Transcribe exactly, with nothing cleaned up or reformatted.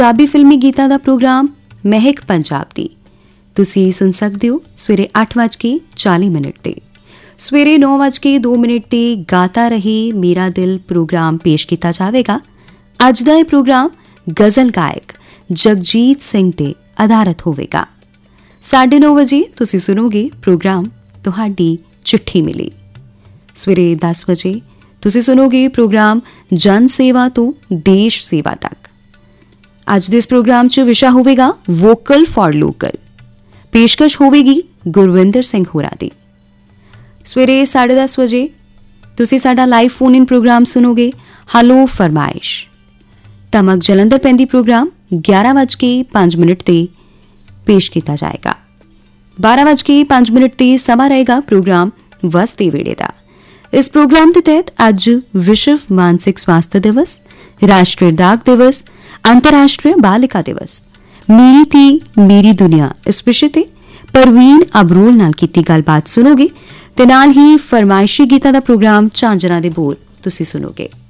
ਪੰਜਾਬੀ ਫਿਲਮੀ ਗੀਤਾਂ ਦਾ ਪ੍ਰੋਗਰਾਮ ਮਹਿਕ ਪੰਜਾਬ ਦੀ ਤੁਸੀਂ ਸੁਣ ਸਕਦੇ ਹੋ ਸਵੇਰੇ ਅੱਠ ਵੱਜ ਕੇ ਚਾਲੀ ਮਿੰਟ ਤੇ। ਸਵੇਰੇ ਨੌ ਵੱਜ ਕੇ ਦੋ ਮਿੰਟ ਤੇ ਗਾਤਾ ਰਹੇ ਮੇਰਾ ਦਿਲ ਪ੍ਰੋਗਰਾਮ ਪੇਸ਼ ਕੀਤਾ ਜਾਵੇਗਾ। ਅੱਜ ਦਾ ਇਹ ਪ੍ਰੋਗਰਾਮ ਗਜ਼ਲ ਗਾਇਕ ਜਗਜੀਤ ਸਿੰਘ ਤੇ ਆਧਾਰਿਤ ਹੋਵੇਗਾ। ਸਾਢੇ ਨੌ ਵਜੇ ਤੁਸੀਂ ਸੁਣੋਗੇ ਪ੍ਰੋਗਰਾਮ ਤੁਹਾਡੀ ਚਿੱਠੀ ਮਿਲੀ। ਸਵੇਰੇ ਦਸ ਵਜੇ ਤੁਸੀਂ ਸੁਣੋਗੇ ਪ੍ਰੋਗਰਾਮ ਜਨ ਸੇਵਾ ਤੋਂ ਦੇਸ਼ ਸੇਵਾ ਤੱਕ। ਅੱਜ ਦੇ ਇਸ ਪ੍ਰੋਗਰਾਮ 'ਚ ਵਿਸ਼ਾ ਹੋਵੇਗਾ ਵੋਕਲ ਫਾਰ ਲੋਕਲ। ਪੇਸ਼ਕਸ਼ ਹੋਵੇਗੀ ਗੁਰਵਿੰਦਰ ਸਿੰਘ ਹੋਰਾਂ ਦੀ। ਸਵੇਰੇ ਸਾਢੇ ਦਸ ਵਜੇ ਤੁਸੀਂ ਸਾਡਾ ਲਾਈਵ ਫੋਨ ਇਨ ਪ੍ਰੋਗਰਾਮ ਸੁਣੋਗੇ ਹਲੋ ਫਰਮਾਇਸ਼। ਧਮਕ ਜਲੰਧਰ ਪੈਂਦੀ ਪ੍ਰੋਗਰਾਮ ਗਿਆਰਾਂ ਵੱਜ ਕੇ ਪੰਜ ਮਿੰਟ ਤੇ ਪੇਸ਼ ਕੀਤਾ ਜਾਏਗਾ। ਬਾਰਾਂ ਵੱਜ ਕੇ ਪੰਜ ਮਿੰਟ ਤੇ ਸਮਾਂ ਰਹੇਗਾ ਪ੍ਰੋਗਰਾਮ ਵਸਦੇ ਵੇੜੇ ਦਾ। ਇਸ ਪ੍ਰੋਗਰਾਮ ਦੇ ਤਹਿਤ ਅੱਜ ਵਿਸ਼ਵ ਮਾਨਸਿਕ ਸਵਾਸਥ ਦਿਵਸ, ਰਾਸ਼ਟਰੀ ਡਾਕ ਦਿਵਸ, ਅੰਤਰਰਾਸ਼ਟਰੀ ਬਾਲਿਕਾ ਦਿਵਸ, ਮੇਰੀ ਧੀ ਮੇਰੀ ਦੁਨੀਆ ਇਸ ਵਿਸ਼ੇ ਤੇ ਪਰਵੀਨ ਅਬਰੋਲ ਨਾਲ ਕੀਤੀ ਗੱਲਬਾਤ ਸੁਣੋਗੇ ਤੇ ਨਾਲ ਹੀ ਫਰਮਾਇਸ਼ੀ ਗੀਤਾਂ ਦਾ ਪ੍ਰੋਗਰਾਮ ਝਾਂਜਰਾਂ ਦੇ ਬੋਲ ਤੁਸੀਂ ਸੁਣੋਗੇ।